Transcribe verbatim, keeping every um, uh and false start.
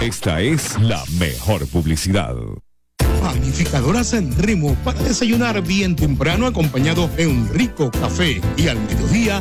Esta es la mejor publicidad. Panificadora San Remo para desayunar bien temprano acompañado de un rico café y al mediodía